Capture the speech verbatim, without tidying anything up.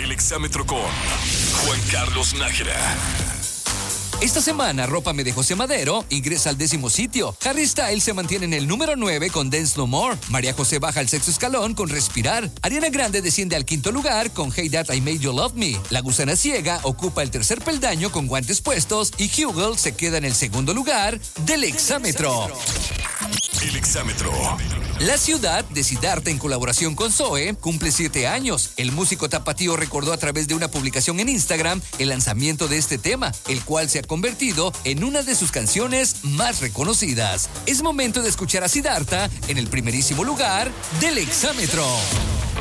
El Exámetro con Juan Carlos Nájera. Esta semana, Rópame de José Madero ingresa al décimo sitio. Harry Styles se mantiene en el número nueve con Dance No More. María José baja al sexto escalón con Respirar. Ariana Grande desciende al quinto lugar con Hey That I Made You Love Me. La Gusana Ciega ocupa el tercer peldaño con Guantes Puestos y Hugel se queda en el segundo lugar del Exámetro. El Exámetro. La ciudad de Siddhartha, en colaboración con Zoe, cumple siete años. El músico tapatío recordó a través de una publicación en Instagram el lanzamiento de este tema, el cual se ha convertido en una de sus canciones más reconocidas. Es momento de escuchar a Siddhartha en el primerísimo lugar del Exámetro.